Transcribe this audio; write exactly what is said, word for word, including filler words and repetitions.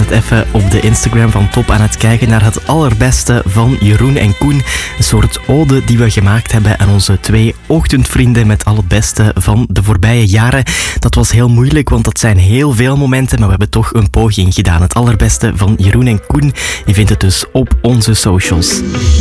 net even op de Instagram van Top aan het kijken naar het allerbeste van Jeroen en Koen. Een soort ode die we gemaakt hebben aan onze twee ochtendvrienden met al het beste van de voorbije jaren. Dat was heel moeilijk, want dat zijn heel veel momenten, maar we hebben toch een poging gedaan. Het allerbeste van Jeroen en Koen. Je vindt het dus op onze socials.